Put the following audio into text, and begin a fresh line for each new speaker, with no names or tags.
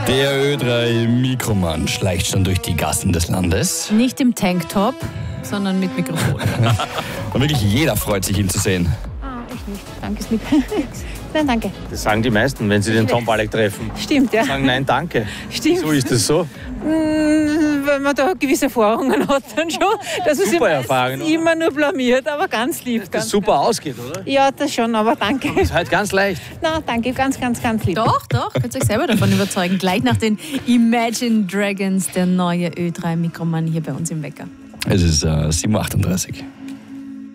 Der Ö3-Mikromann schleicht schon durch die Gassen des Landes.
Nicht im Tanktop, sondern mit Mikrofon.
Und wirklich jeder freut sich, ihn zu sehen.
Ich nicht. Danke, ist lieb. Nein, danke.
Das sagen die meisten, wenn sie den Tom Balek treffen.
Stimmt, ja.
Sagen nein, danke.
Stimmt.
So ist es so.
Wenn man da gewisse Erfahrungen hat, dann schon. Dass man sich
Super Erfahrung, oder?
immer nur blamiert, aber ganz lieb.
Das
Ganz,
super ausgeht, oder?
ja, das schon, aber danke.
Das ist halt ganz leicht.
Na, danke, ganz, ganz, ganz lieb.
Doch, könnt ihr euch selber davon überzeugen. Gleich nach den Imagine Dragons, der neue Ö3-Mikromann hier bei uns im Wecker.
Es ist 7.38 Uhr.